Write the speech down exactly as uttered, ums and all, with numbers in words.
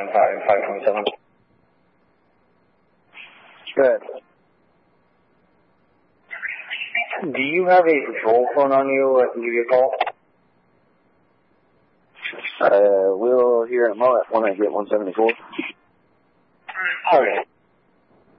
five, five twenty-seven. Good. Do you have a patrol phone on you? I can give you a call. Uh, we'll hear in a moment when I get one seventy-four. Okay.